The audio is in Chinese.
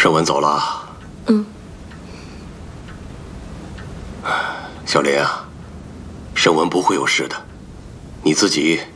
盛文走了。 嗯。 小莲啊，盛文不会有事的，你自己